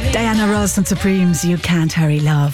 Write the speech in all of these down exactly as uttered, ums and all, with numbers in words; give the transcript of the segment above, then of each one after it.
Diana Ross und Supremes, You Can't Hurry Love.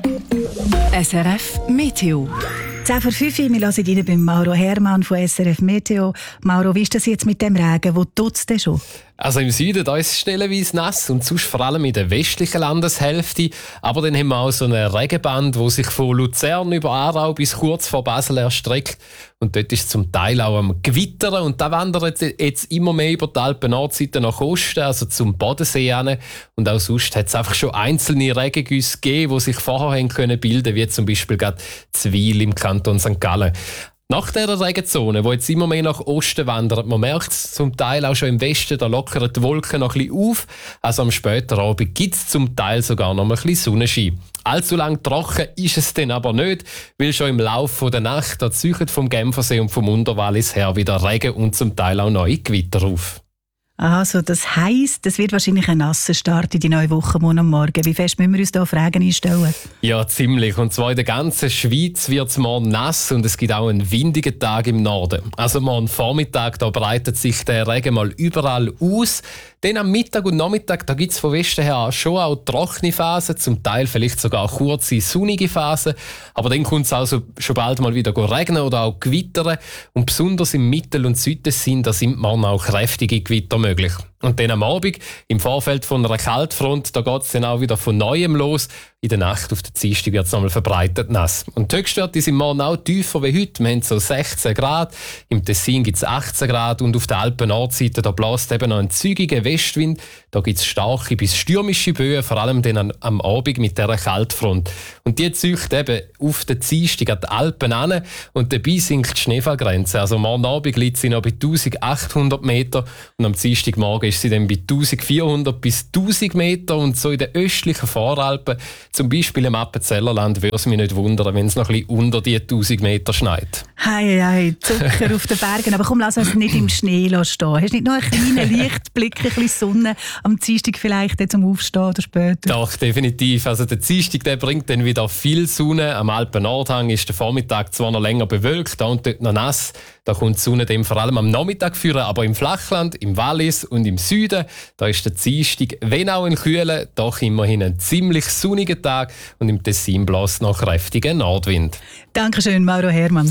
S R F Meteo. zehn vor fünf Uhr, wir hören rein beim Mauro Hermann von S R F Meteo. Mauro, wie ist das jetzt mit dem Regen? Wo tut es denn schon? Also im Süden da ist es stellenweise nass und sonst vor allem in der westlichen Landeshälfte. Aber dann haben wir auch so eine Regenband, die sich von Luzern über Aarau bis kurz vor Basel erstreckt. Und dort ist es zum Teil auch am Gewittern. Und da wandert jetzt immer mehr über die Alpen-Nordseite nach Osten, also zum Bodensee hin. Und auch sonst hat es einfach schon einzelne Regengüsse gegeben, die sich vorher haben können bilden, wie zum Beispiel gerade Zwil im Kanton Sankt Gallen. Nach dieser Regenzone, die jetzt immer mehr nach Osten wandert, man merkt es zum Teil auch schon im Westen, da lockern die Wolken noch ein bisschen auf. Also am späten Abend gibt es zum Teil sogar noch ein bisschen Sonnenschein. Allzu lang trocken ist es dann aber nicht, weil schon im Laufe der Nacht da ziehen vom Genfersee und vom Unterwallis her wieder Regen und zum Teil auch neue Gewitter auf. Also das heisst, es wird wahrscheinlich ein nasser Start in die neue Woche morgen am Morgen. Wie fest müssen wir uns da auf Regen einstellen? Ja, ziemlich. Und zwar in der ganzen Schweiz wird es morgen nass und es gibt auch einen windigen Tag im Norden. Also morgen Vormittag da breitet sich der Regen mal überall aus. Dann am Mittag und Nachmittag da gibt es von Westen her schon auch trockene Phasen, zum Teil vielleicht sogar kurze sonnige Phasen. Aber dann kommt es also schon bald mal wieder regnen oder auch gewittern. Und besonders im Mittel- und Südtessin da sind morgen auch kräftige Gewitter möglich. Und dann am Abend, im Vorfeld von einer Kaltfront, da geht es dann auch wieder von Neuem los. In der Nacht auf der Dienstag wird es nochmal verbreitet nass. Und die Höchstwerte sind morgen auch tiefer wie heute. Wir haben so sechzehn Grad, im Tessin gibt es achtzehn Grad und auf der Alpen-Nordseite da bläst eben noch ein zügiger Westwind. Da gibt es starke bis stürmische Böen, vor allem dann am Abend mit dieser Kaltfront. Und die zieht eben auf der Dienstag an die Alpen an und dabei sinkt die Schneefallgrenze. Also morgen Abend liegt sie noch bei eintausendachthundert Meter und am Dienstagmorgen ist sie dann bei eintausendvierhundert bis tausend Meter. Und so in den östlichen Voralpen, zum Beispiel im Appenzellerland, würde es mich nicht wundern, wenn es noch ein bisschen unter die tausend Meter schneit. Hei, hei, Zucker auf den Bergen. Aber komm, lass uns nicht im Schnee stehen. Hast du nicht noch einen kleinen Lichtblick, ein bisschen Sonne am Dienstag vielleicht zum Aufstehen oder später? Doch, definitiv. Also der Dienstag der bringt dann wieder viel Sonne. Am Alpen-Nordhang ist der Vormittag zwar noch länger bewölkt, da und dort noch nass. Da kommt die Sonne dann vor allem am Nachmittag führen, aber im Flachland, im Wallis und im Süden, da ist der Dienstag, wenn auch ein kühler, doch immerhin ein ziemlich sonniger Tag und im Tessin bläst noch kräftiger Nordwind. Dankeschön, Mauro Hermann.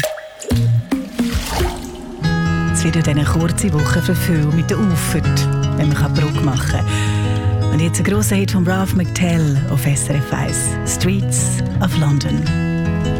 Es wird eine kurze Woche für viele mit der Auffahrt, wenn man Brücke machen kann. Und jetzt ein grosser Hit von Ralph McTell auf S R F eins, Streets of London.